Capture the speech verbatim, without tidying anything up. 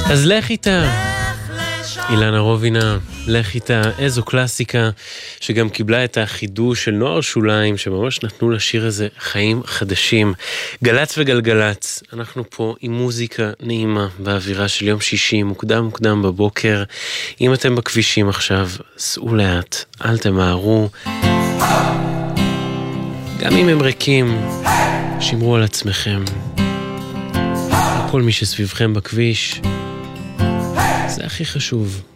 אז לך איתה, אילנה רובינה, לך איתה, איזו קלאסיקה שגם קיבלה את החידוש של נוער שוליים שממש נתנו לשיר הזה חיים חדשים. גלץ וגלגלץ, אנחנו פה עם מוזיקה נעימה באווירה של יום שישי, מוקדם מוקדם בבוקר. אם אתם בכבישים עכשיו, סעו לאט, אל תמהרו, גם אם הם ריקים, שמרו על עצמכם. כל מי שסביבכם בכביש, זה הכי חשוב.